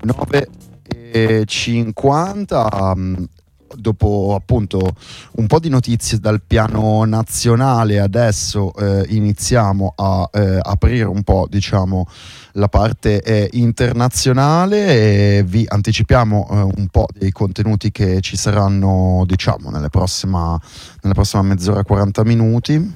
9:50. Dopo appunto un po' di notizie dal piano nazionale, adesso iniziamo a aprire un po', diciamo, la parte internazionale, e vi anticipiamo un po' dei contenuti che ci saranno, diciamo, nella prossima mezz'ora, 40 minuti.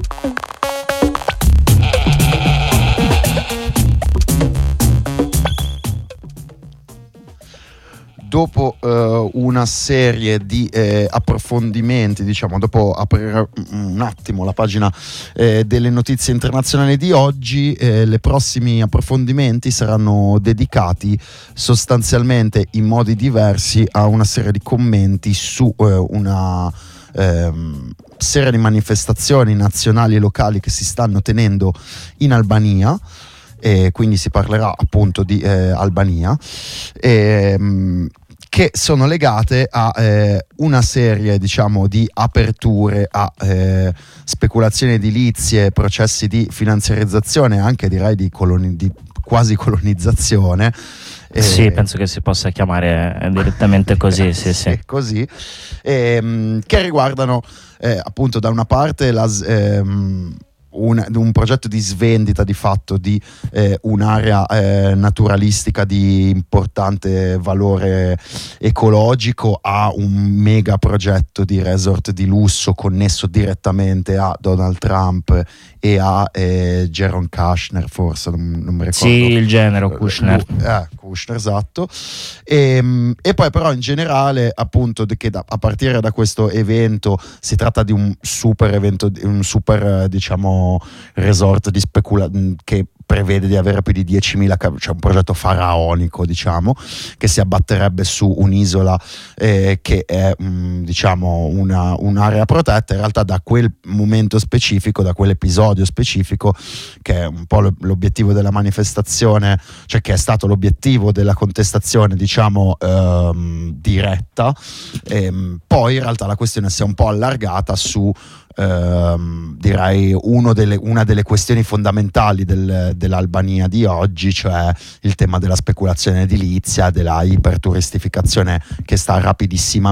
Dopo una serie di approfondimenti, diciamo, dopo aprire un attimo la pagina delle notizie internazionali di oggi, le prossimi approfondimenti saranno dedicati sostanzialmente in modi diversi a una serie di commenti su una serie di manifestazioni nazionali e locali che si stanno tenendo in Albania. E quindi si parlerà appunto di Albania, che sono legate a una serie, diciamo, di aperture a speculazioni edilizie, processi di finanziarizzazione, anche direi di quasi colonizzazione. Sì, penso che si possa chiamare direttamente così, sì. Così, che riguardano appunto, da una parte un progetto di svendita di fatto di un'area naturalistica di importante valore ecologico, a un mega progetto di resort di lusso connesso direttamente a Donald Trump e a Jaron Kushner, forse non mi ricordo. Sì, il genero Kushner. Kushner, esatto. E poi però in generale, appunto, che a partire da questo evento si tratta di un super evento, un super, diciamo, resort di che prevede di avere più di 10.000 cioè un progetto faraonico, diciamo, che si abbatterebbe su un'isola che è diciamo un'area protetta. In realtà, da quel momento specifico, da quell'episodio specifico, che è un po' l'obiettivo della manifestazione, cioè che è stato l'obiettivo della contestazione, diciamo, diretta, poi in realtà la questione si è un po' allargata su direi una delle questioni fondamentali dell'Albania di oggi, cioè il tema della speculazione edilizia, della iperturistificazione che sta rapidissimamente